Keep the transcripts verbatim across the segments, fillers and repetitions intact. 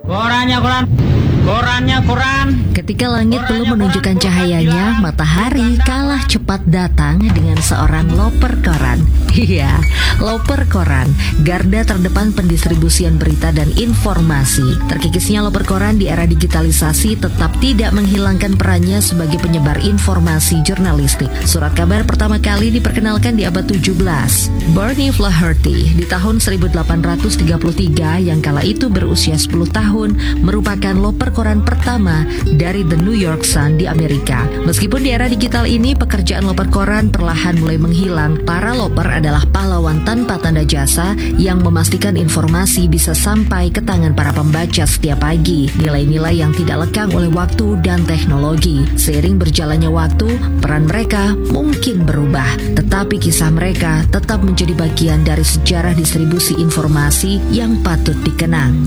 Korannya koran, korannya koran. Ketika langit belum menunjukkan cahayanya, matahari kalah cepat datang dengan seorang loper koran. Iya, loper koran, garda terdepan pendistribusian berita dan informasi. Terkikisnya loper koran di era digitalisasi tetap tidak menghilangkan perannya sebagai penyebar informasi jurnalistik. Surat kabar pertama kali diperkenalkan di abad tujuh belas. Barney Flaherty di tahun seribu delapan ratus tiga puluh tiga yang kala itu berusia sepuluh tahun merupakan loper koran pertama dari The New York Sun di Amerika. Meskipun di era digital ini pekerjaan loper koran perlahan mulai menghilang, para loper adalah pahlawan tanpa tanda jasa yang memastikan informasi bisa sampai ke tangan para pembaca setiap pagi. Nilai-nilai yang tidak lekang oleh waktu dan teknologi. Seiring berjalannya waktu, peran mereka mungkin berubah, tetapi kisah mereka tetap menjadi bagian dari sejarah distribusi informasi yang patut dikenang.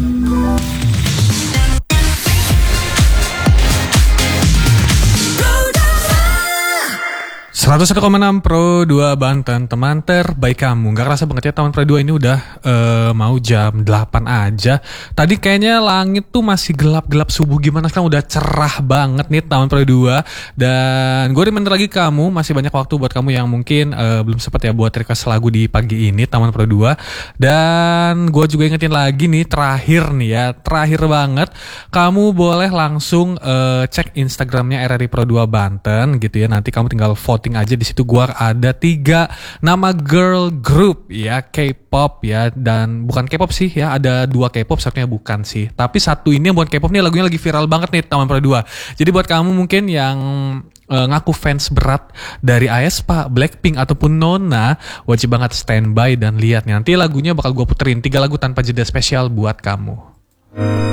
seratus satu koma enam Pro dua Banten, teman terbaik kamu. Gak kerasa banget ya teman Pro dua ini udah uh, mau jam delapan aja. Tadi kayaknya langit tuh masih gelap-gelap subuh gimana, sekarang udah cerah banget nih teman Pro dua. Dan gue reminder lagi kamu, masih banyak waktu buat kamu yang mungkin uh, belum sempat ya buat request lagu di pagi ini teman Pro dua. Dan gue juga ingetin lagi nih, terakhir nih ya, terakhir banget, kamu boleh langsung uh, cek Instagramnya R R I Pro dua Banten gitu ya. Nanti kamu tinggal voting aja di situ. Gua ada tiga nama girl group ya, K-pop ya, dan bukan K-pop sih ya, ada dua K-pop, satunya bukan sih, tapi satu ini yang bukan K-pop nih, lagunya lagi viral banget nih teman Pro dua. Jadi buat kamu mungkin yang uh, ngaku fans berat dari aespa, Blackpink ataupun Nona, wajib banget standby dan lihat nih, nanti lagunya bakal gua puterin tiga lagu tanpa jeda spesial buat kamu.